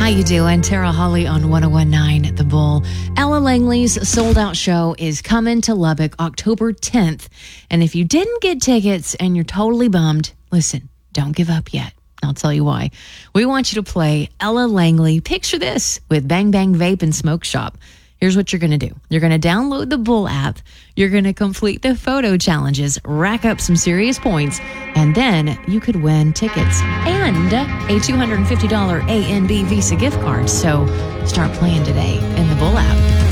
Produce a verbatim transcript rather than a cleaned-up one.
How you doing? Tara Hawley on one oh one nine The Bull. Ella Langley's sold-out show is coming to Lubbock October tenth. And if you didn't get tickets and you're totally bummed, listen, don't give up yet. I'll tell you why. We want you to play Ella Langley, picture this, with Bang Bang Vape and Smoke Shop. Here's what you're going to do. You're going to download the Bull app. You're going to complete the photo challenges, rack up some serious points, and then you could win tickets and a two hundred fifty dollars A N B Visa gift card. So start playing today in the Bull app.